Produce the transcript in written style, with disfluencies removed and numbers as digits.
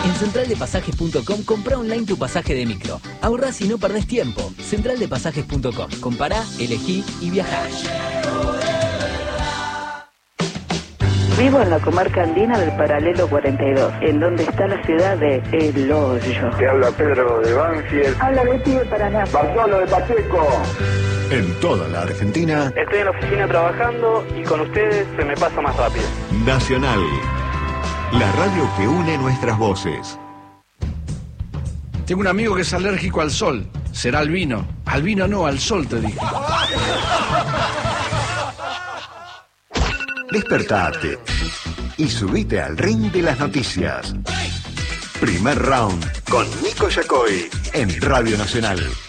En centraldepasajes.com comprá online tu pasaje de micro. Ahorrás y no perdés tiempo. Centraldepasajes.com. Compará, elegí y viajá. Vivo en la comarca andina del Paralelo 42, en donde está la ciudad de El Hoyo. Te habla Pedro de Banfield. Habla Betty de Paraná. Bartolo de Pacheco. En toda la Argentina. Estoy en la oficina trabajando y con ustedes se me pasa más rápido. Nacional. La radio que une nuestras voces. Tengo un amigo que es alérgico al sol. Será al vino. Al vino no, al sol te dije. Despertate y subite al ring de las noticias. Primer round con Nico Yacoy en Radio Nacional.